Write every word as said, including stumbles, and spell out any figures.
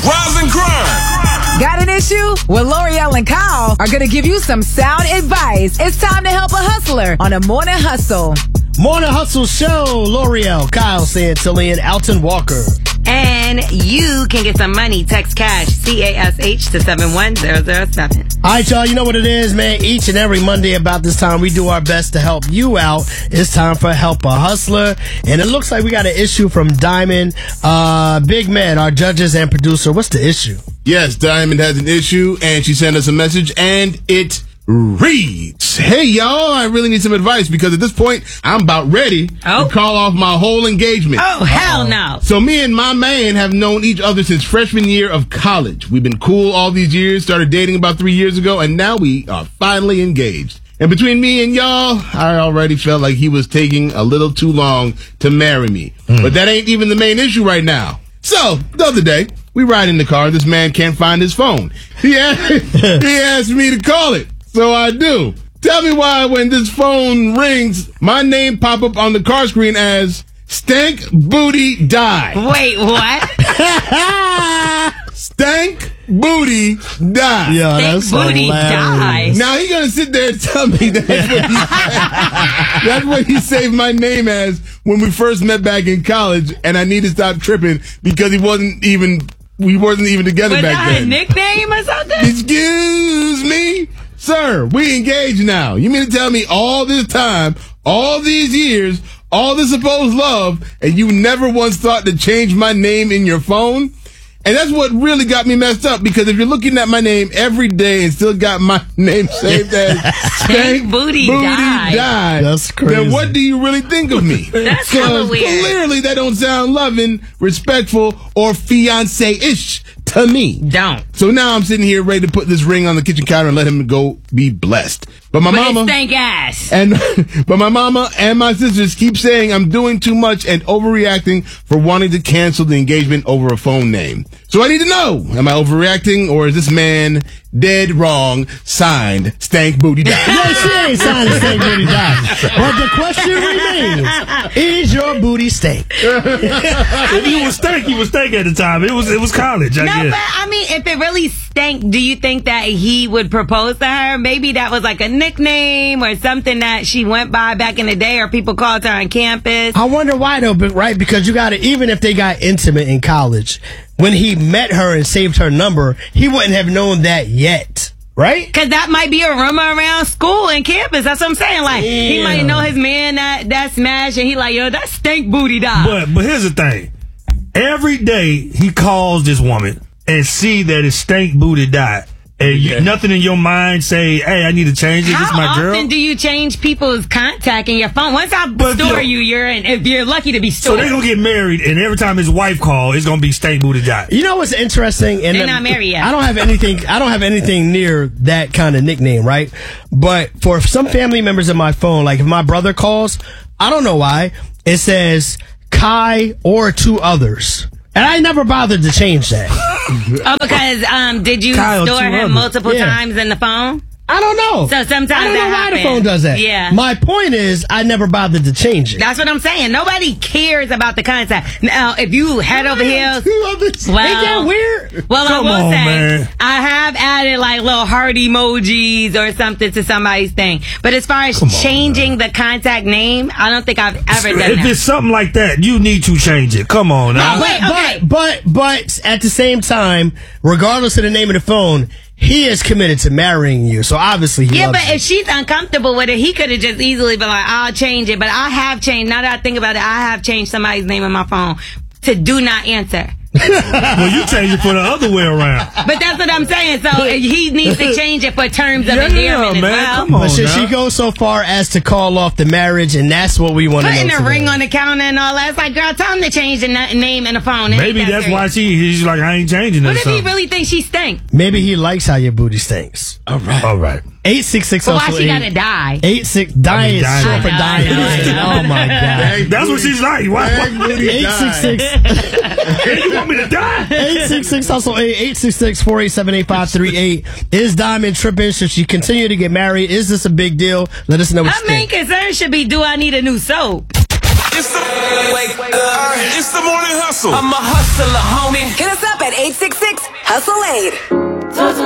Rise and grind. Got an issue? Well, L'Oreal and Kyle are going to give you some sound advice. It's time to help a hustler on a Morning Hustle. Morning Hustle Show. L'Oreal, Kyle Santillan, Alton Walker. And you can get some money. Text cash, C A S H, to seven one zero zero seven. All right, y'all, you know what it is, man. Each and every Monday about this time, we do our best to help you out. It's time for Help a Hustler. And it looks like we got an issue from Diamond. Uh, Big Man, our judges and producer, what's the issue? Yes, Diamond has an issue, and she sent us a message, and it reads, "Hey, y'all, I really need some advice because at this point, I'm about ready Oh. to call off my whole engagement. Oh, hell no. So me and my man have known each other since freshman year of college. We've been cool all these years, started dating about three years ago, and now we are finally engaged. And between me and y'all, I already felt like he was taking a little too long to marry me. Mm. But that ain't even the main issue right now. So, the other day, we ride in the car. This man can't find his phone. He asked, he asked me to call it. So I do. Tell me why when this phone rings, my name pop up on the car screen as Stank Booty Die. Wait, what? Stank Booty Die. Yeah, Stank that's Booty hilarious. Die. Now he gonna sit there and tell me that's what he, that's what he saved my name as when we first met back in college, and I need to stop tripping because he wasn't even we wasn't even together Was back that then. a nickname or something? Excuse me, sir. We engaged now. You mean to tell me all this time, all these years, all this supposed love, and you never once thought to change my name in your phone? And that's what really got me messed up, because if you're looking at my name every day and still got my name saved as Stank Booty Die. Die, That's crazy. then what do you really think of me? That's hella weird. Clearly that don't sound loving, respectful, or fiance-ish to me. Don't. So now I'm sitting here ready to put this ring on the kitchen counter and let him go be blessed. But my But mama it's stank ass. and but my mama and my sisters keep saying I'm doing too much and overreacting for wanting to cancel the engagement over a phone name. So I need to know, am I overreacting, or is this man dead wrong? Signed, Stank Booty Die. No, she ain't signed to Stank Booty Die. But the question remains, is your booty stank? If he was stank, he was stank at the time. It was it was college, I No, guess. but I mean, if it really stank, do you think that he would propose to her? Maybe that was like a nickname or something that she went by back in the day, or people called her on campus. I wonder why though, but right, because you got to, even if they got intimate in college, when he met her and saved her number, he wouldn't have known that yet, right? Because that might be a rumor around school and campus. That's what I'm saying. Like, he Yeah. might know his man that, that smashed, and he like, yo, that Stank Booty Die. But but here's the thing. Every day he calls this woman and see that it's Stank Booty Die. And you, nothing in your mind say, hey, I need to change it. This is How my often girl. do you change people's contact in your phone? Once I But store yo- you, you're in, if you're lucky to be So stored. they're going to get married, and every time his wife calls, it's going to be Stank Booty Die. You know what's interesting? And They're um, not married yet. I don't have anything. I don't have anything near that kind of nickname, right? But for some family members in my phone, like if my brother calls, I don't know why it says Kai or two others, and I never bothered to change that. Oh, because um, did you Kyle, store two him others. multiple Yeah. times in the phone? I don't know. So sometimes I don't that know why the happens. phone does that. Yeah. My point is, I never bothered to change it. That's what I'm saying. Nobody cares about the contact. Now, if you head over here, Two others. Well- Ain't that weird? well, Come I will on, say, man. I have added like little heart emojis or something to somebody's thing. But as far as on, changing the contact name, I don't think I've ever done If that. it's something like that, you need to change it. Come on now. No, wait, okay. But, but, but at the same time, regardless of the name of the phone, he is committed to marrying you. So obviously he Yeah, loves but you. if she's uncomfortable with it, he could have just easily been like, I'll change it. But I have changed, now that I think about it, I have changed somebody's name on my phone to do not answer. Well, you change it for the other way around. But that's what I'm saying. So he needs to change it for terms of Yeah, endearment as man, well. come on. But should now. she go so far as to call off the marriage? And that's what we want to know. Putting a today. ring on the counter and all that. It's like, girl, tell him to change the na- name and the phone. It ain't Maybe that that's serious. why she he's like, I ain't changing What it. if he really thinks she stink? Maybe he likes how your booty stinks. All right. All right. eight six six Well, why she gotta die? Eight six dying is dying. short for I know, dying. I know, I know. Oh my god. That's what she's like. Why? Stank why Booty Eight six six you want me to die? eight six six hustle eight eight six six four eight seven eight five three eight. Is Diamond tripping? Should she continue to get married? Is this a big deal? Let us know what Her you main think. concern should be, do I need a new soap? It's the wake up. It's the morning hustle. I'm a hustler, homie. Hit us up at eight six six, hustle eight.